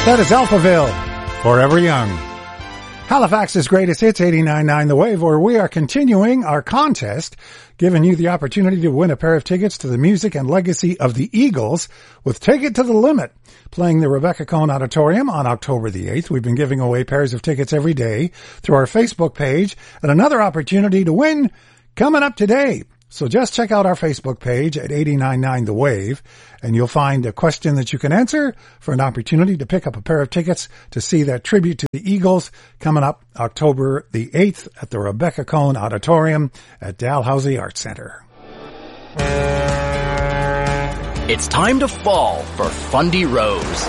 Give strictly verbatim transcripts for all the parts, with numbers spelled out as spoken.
That is Alphaville, Forever Young. Halifax's greatest hits, eighty-nine point nine The Wave, where we are continuing our contest, giving you the opportunity to win a pair of tickets to the music and legacy of the Eagles with Take It to the Limit, playing the Rebecca Cohn Auditorium on October the eighth. We've been giving away pairs of tickets every day through our Facebook page, and another opportunity to win coming up today. So just check out our Facebook page at eighty-nine point nine The Wave, and you'll find a question that you can answer for an opportunity to pick up a pair of tickets to see that tribute to the Eagles coming up October the eighth at the Rebecca Cohn Auditorium at Dalhousie Arts Center. It's time to fall for Fundy Rose.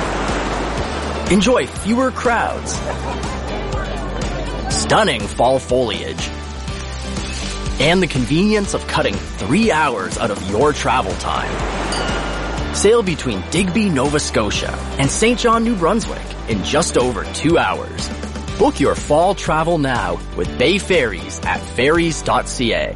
Enjoy fewer crowds, stunning fall foliage, and the convenience of cutting three hours out of your travel time. Sail between Digby, Nova Scotia and Saint John, New Brunswick in just over two hours. Book your fall travel now with Bay Ferries at ferries dot c a.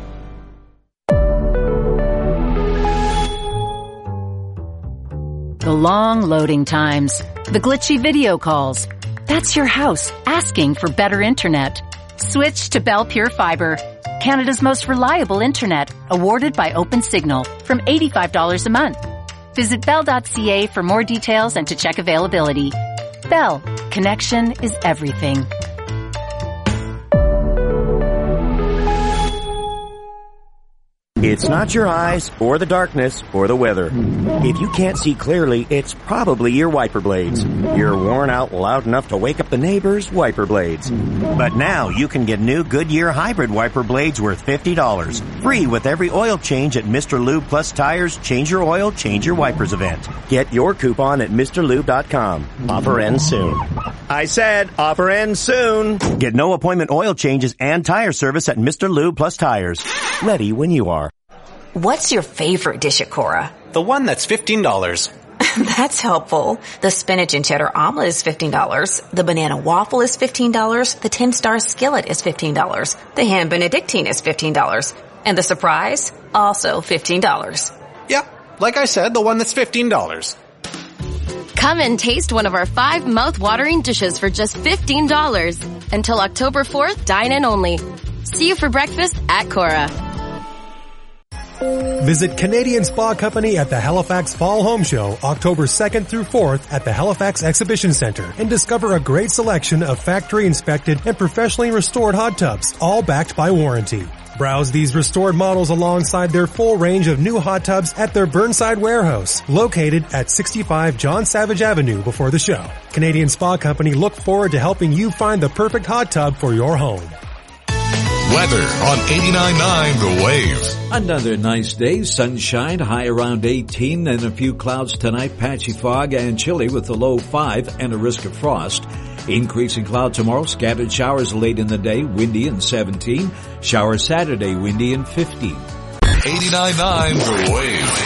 The long loading times, the glitchy video calls. That's your house asking for better internet. Switch to Bell Pure Fiber, Canada's most reliable internet, awarded by OpenSignal, from eighty-five dollars a month. Visit bell dot c a for more details and to check availability. Bell, connection is everything. It's not your eyes, or the darkness, or the weather. If you can't see clearly, it's probably your wiper blades. You're worn out loud enough to wake up the neighbors' wiper blades. But now you can get new Goodyear hybrid wiper blades worth fifty dollars. Free with every oil change at Mister Lube Plus Tires Change Your Oil, Change Your Wipers event. Get your coupon at Mister Lube dot com. Offer ends soon. I said offer ends soon. Get no appointment oil changes and tire service at Mister Lube Plus Tires. Ready when you are. What's your favorite dish at Cora? The one that's fifteen dollars. That's helpful. The spinach and cheddar omelet is fifteen dollars. The banana waffle is fifteen dollars. The ten star skillet is fifteen dollars. The ham benedictine is fifteen dollars. And the surprise? Also fifteen dollars. Yeah, like I said, the one that's fifteen dollars. Come and taste one of our five mouth-watering dishes for just fifteen dollars. Until October fourth, dine in only. See you for breakfast at Cora. Visit Canadian Spa Company at the Halifax Fall Home Show, October second through fourth at the Halifax Exhibition Centre, and discover a great selection of factory-inspected and professionally restored hot tubs, all backed by warranty. Browse these restored models alongside their full range of new hot tubs at their Burnside warehouse, located at sixty-five John Savage Avenue before the show. Canadian Spa Company look forward to helping you find the perfect hot tub for your home. Weather on eighty-nine point nine The Wave. Another nice day, sunshine, high around eighteen, and a few clouds tonight, patchy fog and chilly with a low five and a risk of frost. Increasing cloud tomorrow, scattered showers late in the day, windy and seventeen. Showers Saturday, windy and fifteen. eighty-nine point nine The Wave.